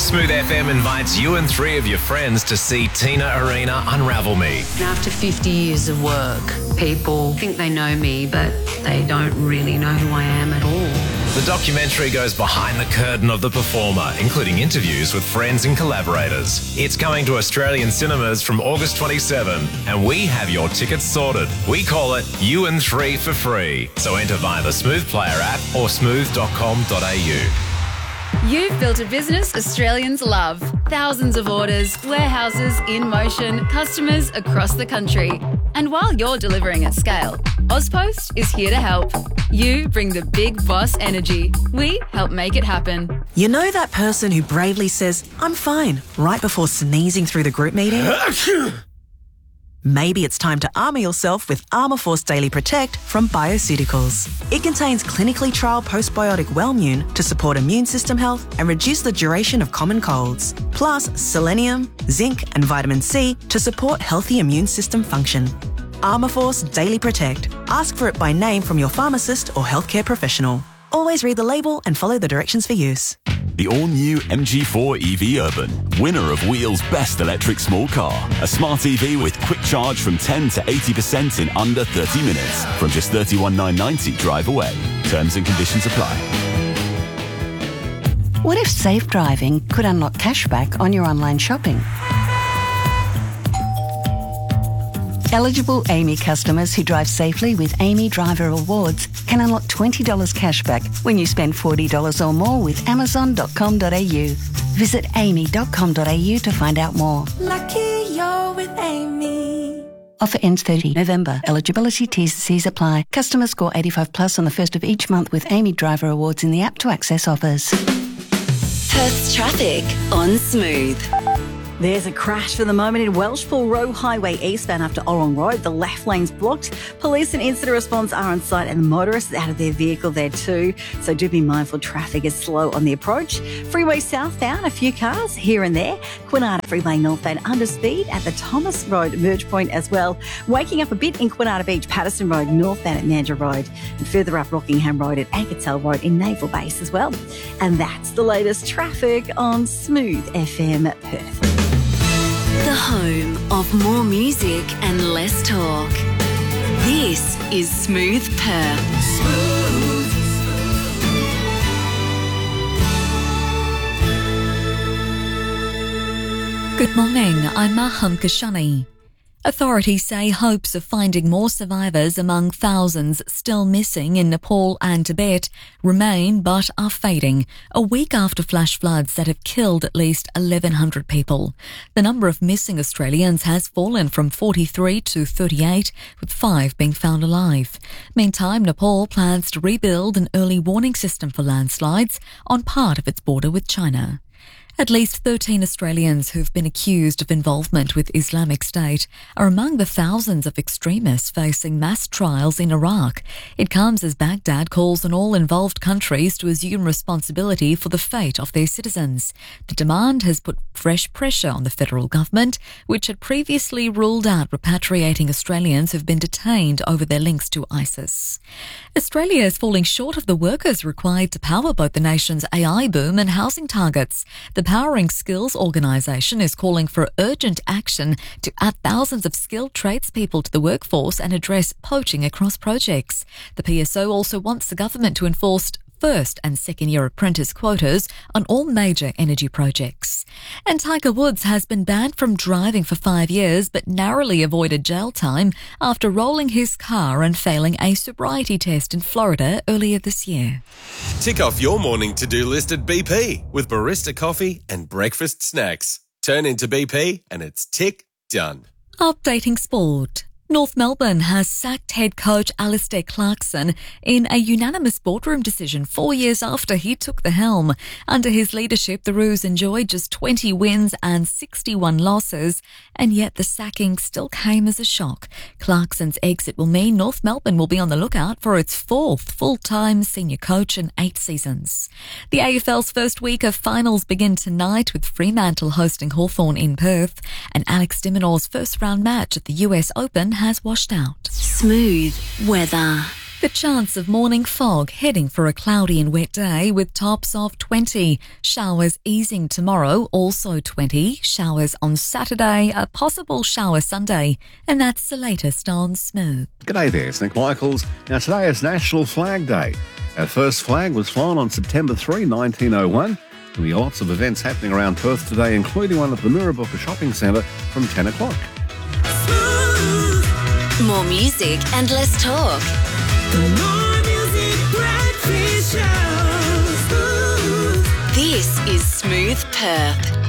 Smooth FM invites you and three of your friends to see Tina Arena Unravel Me. After 50 years of work, people think they know me, but they don't really know who I am at all. The documentary goes behind the curtain of the performer, including interviews with friends and collaborators. It's coming to Australian cinemas from August 27, and we have your tickets sorted. We call it You and Three for free. So enter via the Smooth Player app or smooth.com.au. You've built a business Australians love. Thousands of orders, warehouses in motion, customers across the country. And while you're delivering at scale, Ozpost is here to help. You bring the big boss energy. We help make it happen. You know that person who bravely says, "I'm fine," right before sneezing through the group meeting? Maybe it's time to armour yourself with Armourforce Daily Protect from Bioceuticals. It contains clinically trialled postbiotic Wellmune to support immune system health and reduce the duration of common colds. Plus selenium, zinc and vitamin C to support healthy immune system function. Armourforce Daily Protect. Ask for it by name from your pharmacist or healthcare professional. Always read the label and follow the directions for use. The all-new MG4 EV Urban, winner of Wheel's best electric small car. A smart EV with quick charge from 10 to 80% in under 30 minutes. From just $31,990 drive away. Terms and conditions apply. What if safe driving could unlock cashback on your online shopping? Eligible AAMI customers who drive safely with AAMI Driver Awards can unlock $20 cashback when you spend $40 or more with Amazon.com.au. Visit aami.com.au to find out more. Lucky you're with AAMI. Offer ends 30 November. Eligibility T's and C's apply. Customers score 85 plus on the first of each month with AAMI Driver Awards in the app to access offers. Perth's traffic on Smooth. There's a crash for the moment in Welshpool Road Highway eastbound after Orong Road. The left lane's blocked. Police and incident response are on site and the motorists out of their vehicle there too. So do be mindful traffic is slow on the approach. Freeway southbound, a few cars here and there. Kwinana Freeway northbound under speed at the Thomas Road merge point as well. Waking up a bit in Kwinana Beach, Patterson Road northbound at Mandurah Road. And further up Rockingham Road at Ankertel Road in Naval Base as well. And that's the latest traffic on Smooth FM Perth. The home of more music and less talk. This is Smooth Perth. Smooth. Good morning, I'm Maham Kashani. Authorities say hopes of finding more survivors among thousands still missing in Nepal and Tibet remain but are fading, a week after flash floods that have killed at least 1,100 people. The number of missing Australians has fallen from 43 to 38, with 5 being found alive. Meantime, Nepal plans to rebuild an early warning system for landslides on part of its border with China. At least 13 Australians who've been accused of involvement with Islamic State are among the thousands of extremists facing mass trials in Iraq. It comes as Baghdad calls on all involved countries to assume responsibility for the fate of their citizens. The demand has put fresh pressure on the federal government, which had previously ruled out repatriating Australians who've been detained over their links to ISIS. Australia is falling short of the workers required to power both the nation's AI boom and housing targets. The Powering Skills organisation is calling for urgent action to add thousands of skilled tradespeople to the workforce and address poaching across projects. The PSO also wants the government to enforce first and second year apprentice quotas on all major energy projects. And Tiger Woods has been banned from driving for 5 years but narrowly avoided jail time after rolling his car and failing a sobriety test in Florida earlier this year. Tick off your morning to-do list at BP with barista coffee and breakfast snacks. Turn into BP and it's tick done. Updating sport. North Melbourne has sacked head coach Alistair Clarkson in a unanimous boardroom decision 4 years after he took the helm. Under his leadership, the Roos enjoyed just 20 wins and 61 losses, and yet the sacking still came as a shock. Clarkson's exit will mean North Melbourne will be on the lookout for its 4th full-time senior coach in 8 seasons. The AFL's first week of finals begin tonight with Fremantle hosting Hawthorn in Perth, and Alex de Minaur's first round match at the US Open has washed out. Smooth weather. The chance of morning fog, heading for a cloudy and wet day with tops of 20. Showers easing tomorrow, also 20. Showers on Saturday, a possible shower Sunday. And that's the latest on Smooth. G'day there, it's Nick Michaels. Now today is National Flag Day. Our first flag was flown on September 3, 1901. There'll be lots of events happening around Perth today, including one at the Mirrabooka Shopping Centre from 10 o'clock. More music and less talk. More music, breakfast show. This is Smooth Perth.